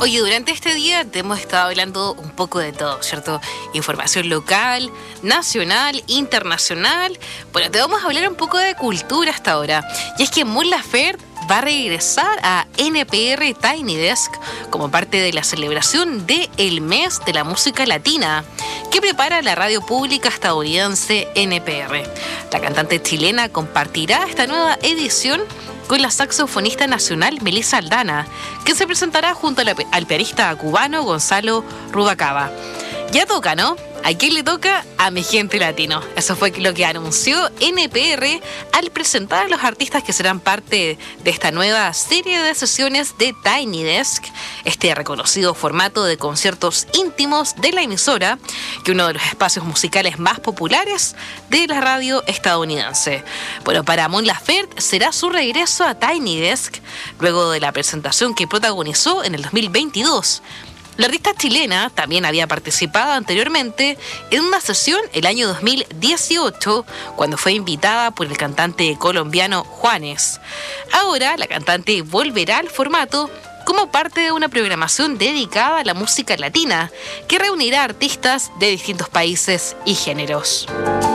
Oye, durante este día te hemos estado hablando un poco de todo, ¿cierto? Información local, nacional, internacional. Bueno, te vamos a hablar un poco de cultura hasta ahora. Y es que Mon Laferte va a regresar a NPR Tiny Desk como parte de la celebración del mes de la música latina que prepara la radio pública estadounidense NPR. La cantante chilena compartirá esta nueva edición con la saxofonista nacional Melissa Aldana, que se presentará junto al pianista cubano Gonzalo Rubalcaba. Ya toca, ¿no? ¿A quién le toca? A mi gente latino. Eso fue lo que anunció NPR al presentar a los artistas que serán parte de esta nueva serie de sesiones de Tiny Desk, este reconocido formato de conciertos íntimos de la emisora, que uno de los espacios musicales más populares de la radio estadounidense. Bueno, para Mon Laferte será su regreso a Tiny Desk luego de la presentación que protagonizó en el 2022. La artista chilena también había participado anteriormente en una sesión el año 2018 cuando fue invitada por el cantante colombiano Juanes. Ahora la cantante volverá al formato como parte de una programación dedicada a la música latina que reunirá artistas de distintos países y géneros.